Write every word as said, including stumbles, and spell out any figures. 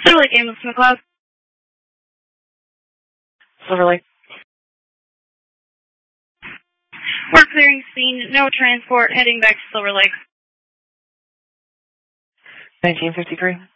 Silver Lake Ambulance McLeod. Silver Lake. We're clearing scene. No transport. Heading back to Silver Lake. nineteen fifty-three.